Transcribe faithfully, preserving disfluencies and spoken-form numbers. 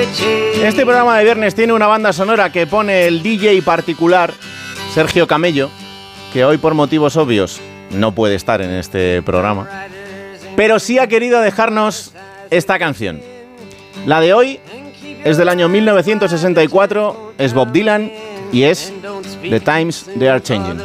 Este programa de viernes tiene una banda sonora que pone el D J particular, Sergio Camello, que hoy por motivos obvios no puede estar en este programa, pero sí ha querido dejarnos esta canción. La de hoy es del año mil novecientos sesenta y cuatro, es Bob Dylan y es The Times They Are Changing.